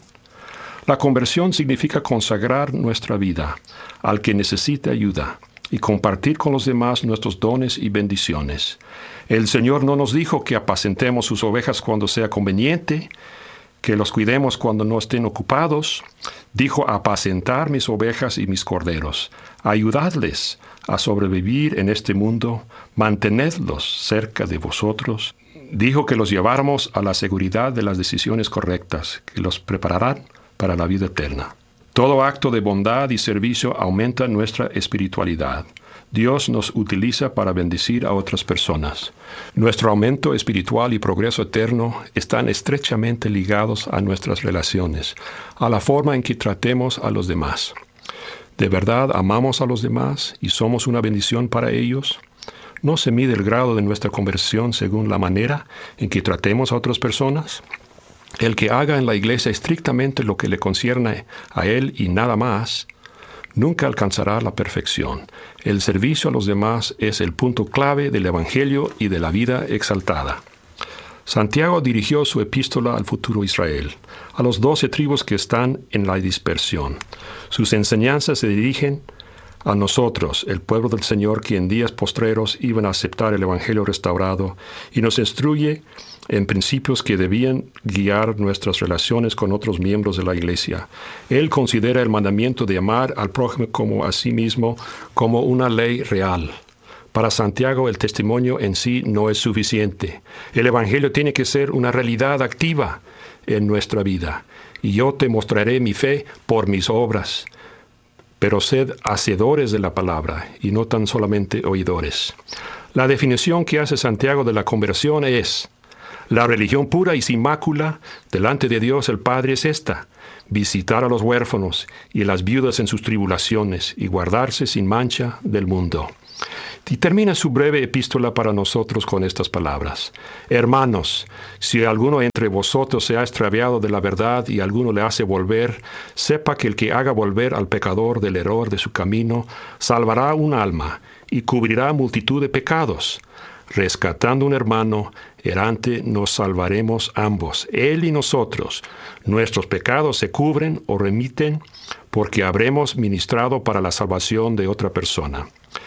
La conversión significa consagrar nuestra vida al que necesita ayuda y compartir con los demás nuestros dones y bendiciones. El Señor no nos dijo que apacentemos sus ovejas cuando sea conveniente, que los cuidemos cuando no estén ocupados. Dijo apacentar mis ovejas y mis corderos, ayudadles a sobrevivir en este mundo, mantenedlos cerca de vosotros. Dijo que los lleváramos a la seguridad de las decisiones correctas, que los prepararán para la vida eterna. Todo acto de bondad y servicio aumenta nuestra espiritualidad. Dios nos utiliza para bendecir a otras personas. Nuestro aumento espiritual y progreso eterno están estrechamente ligados a nuestras relaciones, a la forma en que tratemos a los demás. ¿De verdad amamos a los demás y somos una bendición para ellos? ¿No se mide el grado de nuestra conversión según la manera en que tratemos a otras personas? El que haga en la iglesia estrictamente lo que le concierne a él y nada más, nunca alcanzará la perfección. El servicio a los demás es el punto clave del Evangelio y de la vida exaltada. Santiago dirigió su epístola al futuro Israel, a los doce tribus que están en la dispersión. Sus enseñanzas se dirigen a nosotros, el pueblo del Señor, que en días postreros iban a aceptar el Evangelio restaurado, y nos instruye en principios que debían guiar nuestras relaciones con otros miembros de la Iglesia. Él considera el mandamiento de amar al prójimo como a sí mismo como una ley real. Para Santiago, el testimonio en sí no es suficiente. El Evangelio tiene que ser una realidad activa en nuestra vida. Y yo te mostraré mi fe por mis obras. Pero sed hacedores de la palabra y no tan solamente oidores. La definición que hace Santiago de la conversión es: La religión pura y sin mácula delante de Dios el Padre es esta: visitar a los huérfanos y a las viudas en sus tribulaciones y guardarse sin mancha del mundo. Y termina su breve epístola para nosotros con estas palabras: Hermanos, si alguno entre vosotros se ha extraviado de la verdad y alguno le hace volver, sepa que el que haga volver al pecador del error de su camino, salvará un alma y cubrirá multitud de pecados. Rescatando un hermano errante, nos salvaremos ambos, él y nosotros. Nuestros pecados se cubren o remiten porque habremos ministrado para la salvación de otra persona.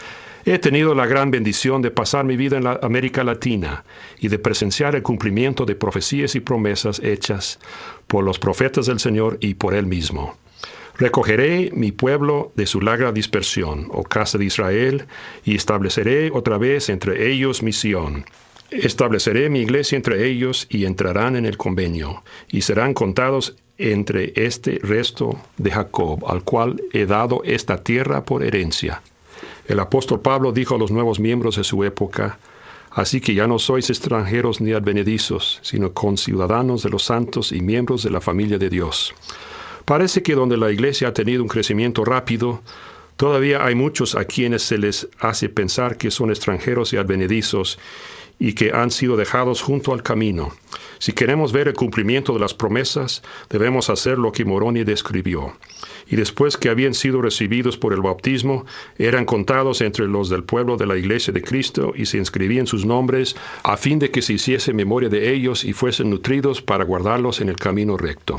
He tenido la gran bendición de pasar mi vida en la América Latina y de presenciar el cumplimiento de profecías y promesas hechas por los profetas del Señor y por Él mismo. Recogeré mi pueblo de su larga dispersión, oh casa de Israel, y estableceré otra vez entre ellos mi Sión. Estableceré mi iglesia entre ellos y entrarán en el convenio, y serán contados entre este resto de Jacob, al cual he dado esta tierra por herencia. El apóstol Pablo dijo a los nuevos miembros de su época: así que ya no sois extranjeros ni advenedizos, sino conciudadanos de los santos y miembros de la familia de Dios. Parece que donde la iglesia ha tenido un crecimiento rápido, todavía hay muchos a quienes se les hace pensar que son extranjeros y advenedizos y que han sido dejados junto al camino. Si queremos ver el cumplimiento de las promesas, debemos hacer lo que Moroni describió. Y después que habían sido recibidos por el bautismo, eran contados entre los del pueblo de la Iglesia de Cristo y se inscribían sus nombres a fin de que se hiciese memoria de ellos y fuesen nutridos para guardarlos en el camino recto.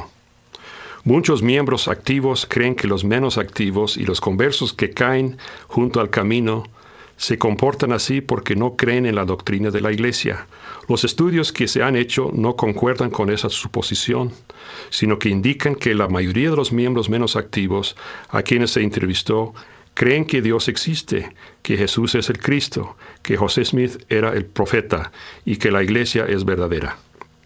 Muchos miembros activos creen que los menos activos y los conversos que caen junto al camino se comportan así porque no creen en la doctrina de la Iglesia. Los estudios que se han hecho no concuerdan con esa suposición, sino que indican que la mayoría de los miembros menos activos a quienes se entrevistó creen que Dios existe, que Jesús es el Cristo, que José Smith era el profeta y que la Iglesia es verdadera.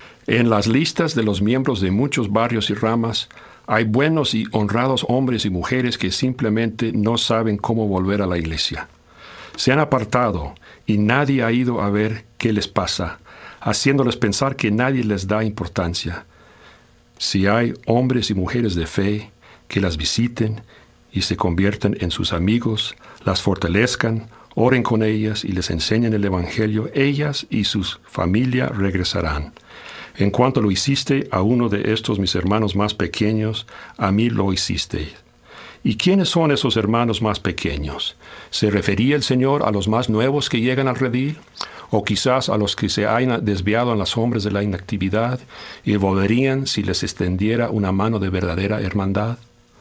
En las listas de los miembros de muchos barrios y ramas hay buenos y honrados hombres y mujeres que simplemente no saben cómo volver a la Iglesia. Se han apartado y nadie ha ido a ver qué les pasa, haciéndoles pensar que nadie les da importancia. Si hay hombres y mujeres de fe que las visiten y se conviertan en sus amigos, las fortalezcan, oren con ellas y les enseñen el Evangelio, ellas y su familia regresarán. En cuanto lo hiciste a uno de estos mis hermanos más pequeños, a mí lo hiciste. ¿Y quiénes son esos hermanos más pequeños? ¿Se refería el Señor a los más nuevos que llegan al redil? ¿O quizás a los que se han desviado en las sombras de la inactividad y volverían si les extendiera una mano de verdadera hermandad?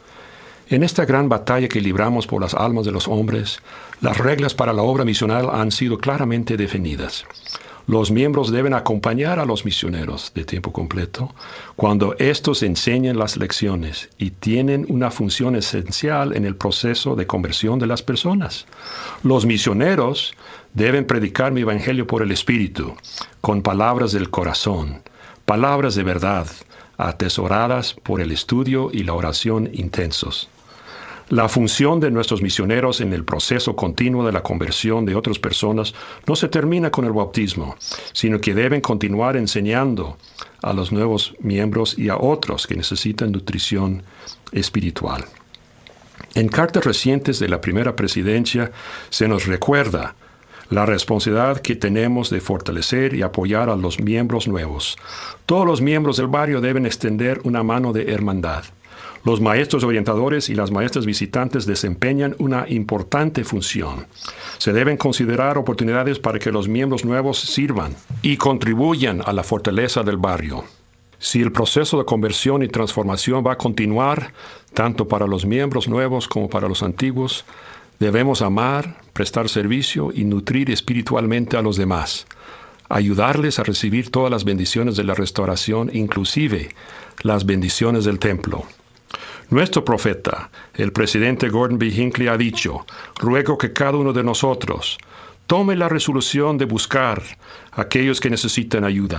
En esta gran batalla que libramos por las almas de los hombres, las reglas para la obra misional han sido claramente definidas. Los miembros deben acompañar a los misioneros de tiempo completo cuando éstos enseñan las lecciones y tienen una función esencial en el proceso de conversión de las personas. Los misioneros deben predicar mi evangelio por el Espíritu, con palabras del corazón, palabras de verdad, atesoradas por el estudio y la oración intensos. La función de nuestros misioneros en el proceso continuo de la conversión de otras personas no se termina con el bautismo, sino que deben continuar enseñando a los nuevos miembros y a otros que necesitan nutrición espiritual. En cartas recientes de la primera presidencia se nos recuerda la responsabilidad que tenemos de fortalecer y apoyar a los miembros nuevos. Todos los miembros del barrio deben extender una mano de hermandad. Los maestros orientadores y las maestras visitantes desempeñan una importante función. Se deben considerar oportunidades para que los miembros nuevos sirvan y contribuyan a la fortaleza del barrio. Si el proceso de conversión y transformación va a continuar, tanto para los miembros nuevos como para los antiguos, debemos amar, prestar servicio y nutrir espiritualmente a los demás. Ayudarles a recibir todas las bendiciones de la restauración, inclusive las bendiciones del templo. Nuestro profeta, el presidente Gordon B. Hinckley, ha dicho: ruego que cada uno de nosotros tome la resolución de buscar a aquellos que necesitan ayuda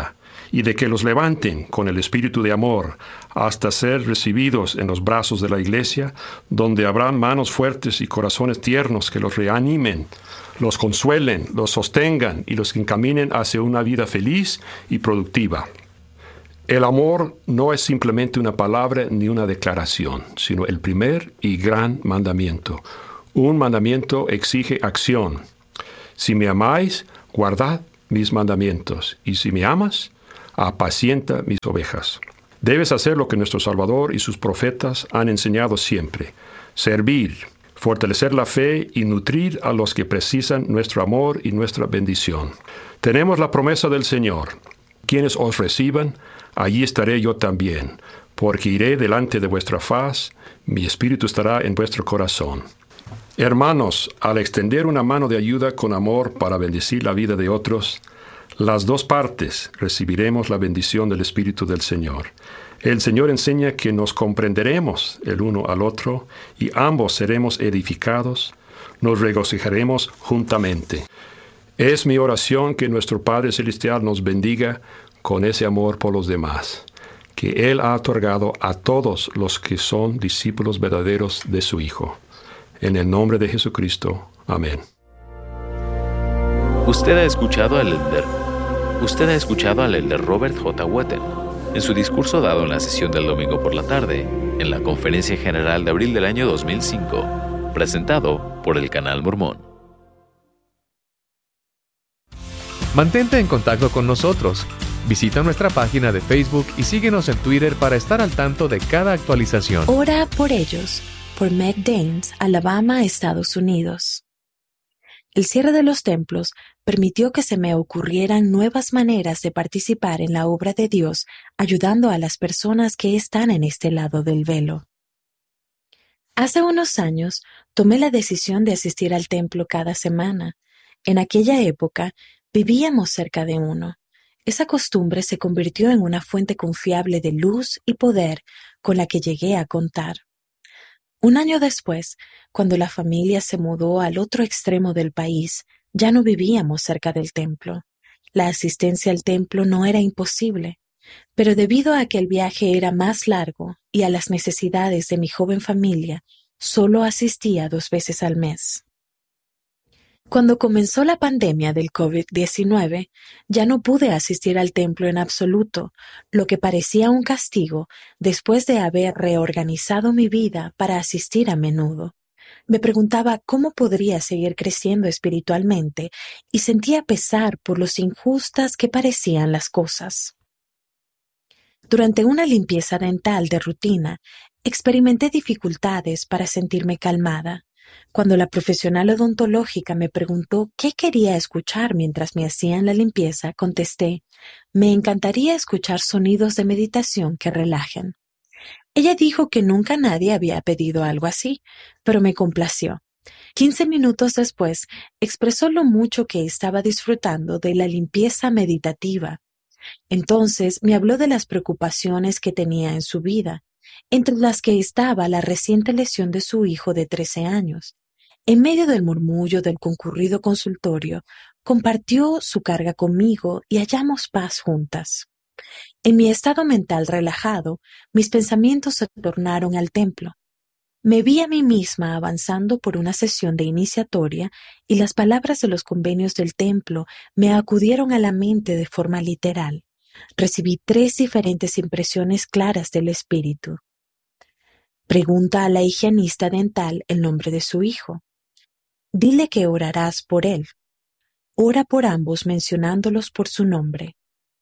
y de que los levanten con el espíritu de amor hasta ser recibidos en los brazos de la iglesia, donde habrán manos fuertes y corazones tiernos que los reanimen, los consuelen, los sostengan y los encaminen hacia una vida feliz y productiva. El amor no es simplemente una palabra ni una declaración, sino el primer y gran mandamiento. Un mandamiento exige acción. Si me amáis, guardad mis mandamientos, y si me amas, apacienta mis ovejas. Debes hacer lo que nuestro Salvador y sus profetas han enseñado siempre: servir, fortalecer la fe y nutrir a los que precisan nuestro amor y nuestra bendición. Tenemos la promesa del Señor: quienes os reciban, allí estaré yo también, porque iré delante de vuestra faz, mi espíritu estará en vuestro corazón. Hermanos, al extender una mano de ayuda con amor para bendecir la vida de otros, las dos partes recibiremos la bendición del Espíritu del Señor. El Señor enseña que nos comprenderemos el uno al otro y ambos seremos edificados, nos regocijaremos juntamente. Es mi oración que nuestro Padre Celestial nos bendiga con ese amor por los demás, que Él ha otorgado a todos los que son discípulos verdaderos de su Hijo. En el nombre de Jesucristo. Amén. Usted ha escuchado al elder, usted ha escuchado al elder Robert J. Wetten en su discurso dado en la sesión del domingo por la tarde, en la Conferencia General de abril del año dos mil cinco, presentado por el Canal Mormón. Mantente en contacto con nosotros. Visita nuestra página de Facebook y síguenos en Twitter para estar al tanto de cada actualización. Ora por ellos, por Meg Danes, Alabama, Estados Unidos. El cierre de los templos permitió que se me ocurrieran nuevas maneras de participar en la obra de Dios, ayudando a las personas que están en este lado del velo. Hace unos años, tomé la decisión de asistir al templo cada semana. En aquella época, vivíamos cerca de uno. Esa costumbre se convirtió en una fuente confiable de luz y poder con la que llegué a contar. Un año después, cuando la familia se mudó al otro extremo del país, ya no vivíamos cerca del templo. La asistencia al templo no era imposible, pero debido a que el viaje era más largo y a las necesidades de mi joven familia, solo asistía dos veces al mes. Cuando comenzó la pandemia del COVID diecinueve, ya no pude asistir al templo en absoluto, lo que parecía un castigo después de haber reorganizado mi vida para asistir a menudo. Me preguntaba cómo podría seguir creciendo espiritualmente y sentía pesar por lo injustas que parecían las cosas. Durante una limpieza dental de rutina, experimenté dificultades para sentirme calmada. Cuando la profesional odontológica me preguntó qué quería escuchar mientras me hacían la limpieza, contesté: me encantaría escuchar sonidos de meditación que relajen. Ella dijo que nunca nadie había pedido algo así, pero me complació. Quince minutos después, expresó lo mucho que estaba disfrutando de la limpieza meditativa. Entonces me habló de las preocupaciones que tenía en su vida, entre las que estaba la reciente lesión de su hijo de trece años. En medio del murmullo del concurrido consultorio, compartió su carga conmigo y hallamos paz juntas. En mi estado mental relajado, mis pensamientos se tornaron al templo. Me vi a mí misma avanzando por una sesión de iniciatoria y las palabras de los convenios del templo me acudieron a la mente de forma literal. Recibí tres diferentes impresiones claras del espíritu. Pregunta a la higienista dental el nombre de su hijo. Dile que orarás por él. Ora por ambos mencionándolos por su nombre.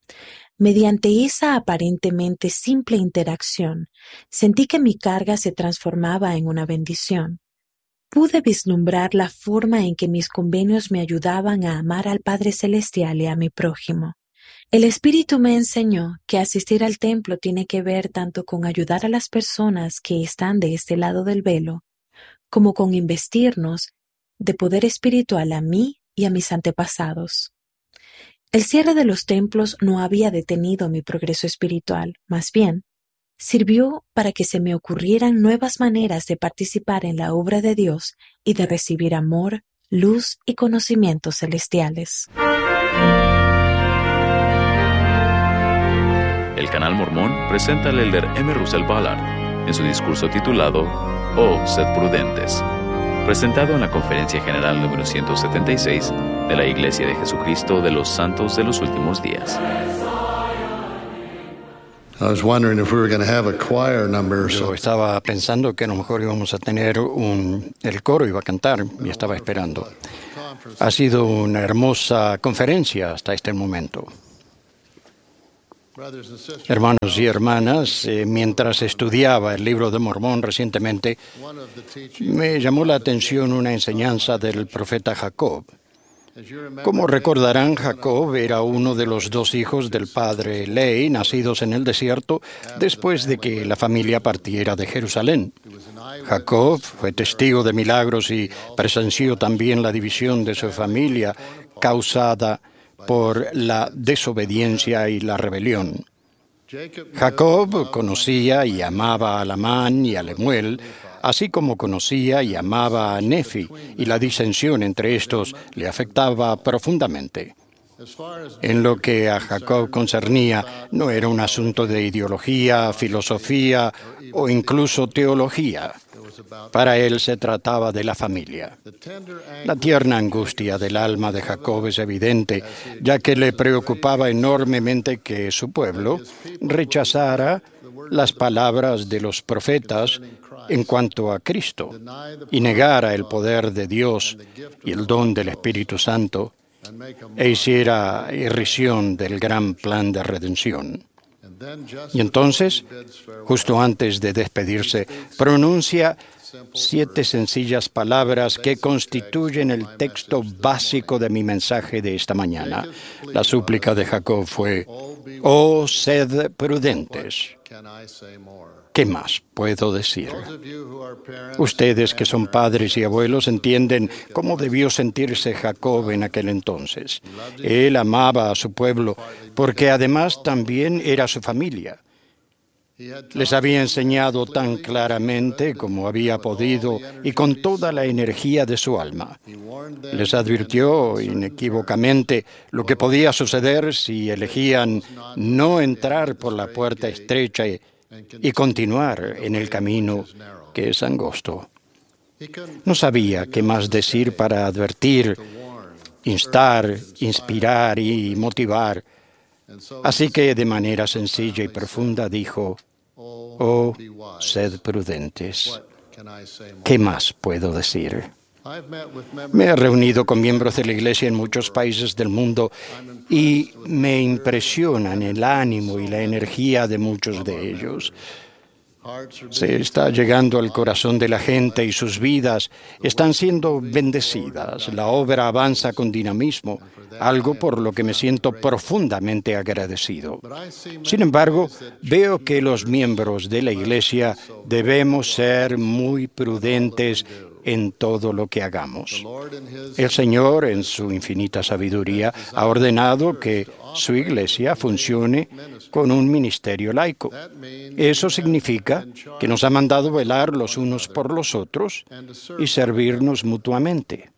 Mediante esa aparentemente simple interacción, sentí que mi carga se transformaba en una bendición. Pude vislumbrar la forma en que mis convenios me ayudaban a amar al Padre Celestial y a mi prójimo. El Espíritu me enseñó que asistir al templo tiene que ver tanto con ayudar a las personas que están de este lado del velo, como con investirnos de poder espiritual a mí y a mis antepasados. El cierre de los templos no había detenido mi progreso espiritual, más bien, sirvió para que se me ocurrieran nuevas maneras de participar en la obra de Dios y de recibir amor, luz y conocimientos celestiales. El Canal Mormón presenta al elder M. Russell Ballard en su discurso titulado Oh, sed prudentes, presentado en la Conferencia General número ciento setenta y seis de la Iglesia de Jesucristo de los Santos de los Últimos Días. Yo estaba pensando que a lo mejor íbamos a tener un... el coro iba a cantar y estaba esperando. Ha sido una hermosa conferencia hasta este momento. Hermanos y hermanas, eh, mientras estudiaba el libro de Mormón recientemente, me llamó la atención una enseñanza del profeta Jacob. Como recordarán, Jacob era uno de los dos hijos del padre Ley, nacidos en el desierto después de que la familia partiera de Jerusalén. Jacob fue testigo de milagros y presenció también la división de su familia causada por la desobediencia y la rebelión. Jacob conocía y amaba a Labán y a Lemuel, así como conocía y amaba a Nefi, y la disensión entre estos le afectaba profundamente. En lo que a Jacob concernía, no era un asunto de ideología, filosofía o incluso teología. Para él se trataba de la familia. La tierna angustia del alma de Jacob es evidente, ya que le preocupaba enormemente que su pueblo rechazara las palabras de los profetas en cuanto a Cristo y negara el poder de Dios y el don del Espíritu Santo e hiciera irrisión del gran plan de redención. Y entonces, justo antes de despedirse, pronuncia siete sencillas palabras que constituyen el texto básico de mi mensaje de esta mañana. La súplica de Jacob fue: «Oh, sed prudentes». ¿Qué más puedo decir? Ustedes que son padres y abuelos entienden cómo debió sentirse Jacob en aquel entonces. Él amaba a su pueblo porque además también era su familia. Les había enseñado tan claramente como había podido y con toda la energía de su alma. Les advirtió inequívocamente lo que podía suceder si elegían no entrar por la puerta estrecha y y continuar en el camino que es angosto. No sabía qué más decir para advertir, instar, inspirar y motivar. Así que de manera sencilla y profunda dijo: «Oh, sed prudentes». ¿Qué más puedo decir? Me he reunido con miembros de la Iglesia en muchos países del mundo y me impresionan el ánimo y la energía de muchos de ellos. Se está llegando al corazón de la gente y sus vidas están siendo bendecidas. La obra avanza con dinamismo, algo por lo que me siento profundamente agradecido. Sin embargo, veo que los miembros de la Iglesia debemos ser muy prudentes en todo lo que hagamos. El Señor, en su infinita sabiduría, ha ordenado que su Iglesia funcione con un ministerio laico. Eso significa que nos ha mandado velar los unos por los otros y servirnos mutuamente.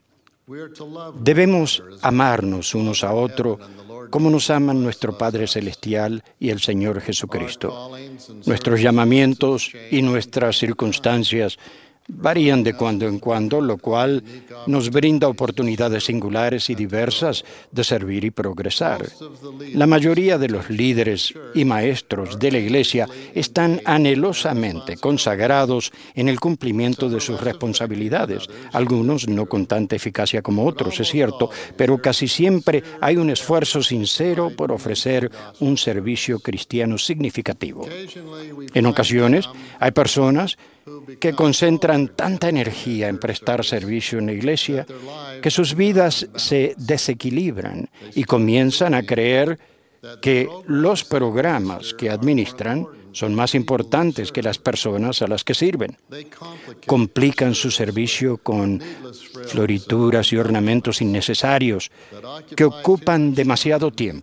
Debemos amarnos unos a otros como nos aman nuestro Padre Celestial y el Señor Jesucristo. Nuestros llamamientos y nuestras circunstancias varían de cuando en cuando, lo cual nos brinda oportunidades singulares y diversas de servir y progresar. La mayoría de los líderes y maestros de la Iglesia están anhelosamente consagrados en el cumplimiento de sus responsabilidades. Algunos no con tanta eficacia como otros, es cierto, pero casi siempre hay un esfuerzo sincero por ofrecer un servicio cristiano significativo. En ocasiones, hay personas que concentran tanta energía en prestar servicio en la Iglesia que sus vidas se desequilibran y comienzan a creer que los programas que administran son más importantes que las personas a las que sirven. Complican su servicio con florituras y ornamentos innecesarios que ocupan demasiado tiempo.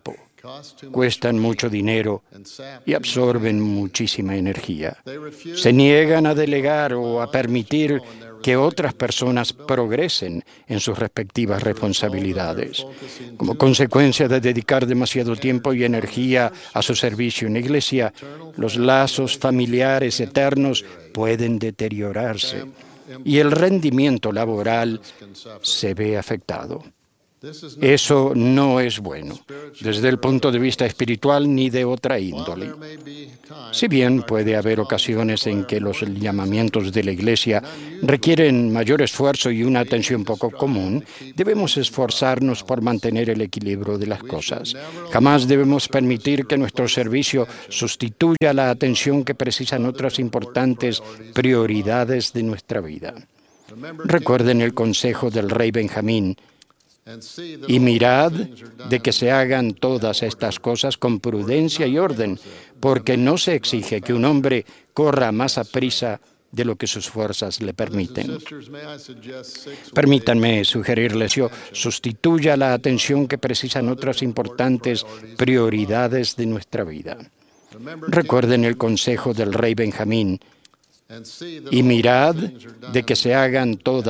cuestan mucho dinero y absorben muchísima energía. Se niegan a delegar o a permitir que otras personas progresen en sus respectivas responsabilidades. Como consecuencia de dedicar demasiado tiempo y energía a su servicio en la iglesia, los lazos familiares eternos pueden deteriorarse y el rendimiento laboral se ve afectado. Eso no es bueno, desde el punto de vista espiritual ni de otra índole. Si bien puede haber ocasiones en que los llamamientos de la Iglesia requieren mayor esfuerzo y una atención poco común, debemos esforzarnos por mantener el equilibrio de las cosas. Jamás debemos permitir que nuestro servicio sustituya la atención que precisan otras importantes prioridades de nuestra vida. Recuerden el consejo del rey Benjamín: y mirad de que se hagan todas estas cosas con prudencia y orden, porque no se exige que un hombre corra más aprisa de lo que sus fuerzas le permiten. Permítanme sugerirles que sustituya la atención que precisan otras importantes prioridades de nuestra vida. Recuerden el consejo del rey Benjamín: y mirad de que se hagan todas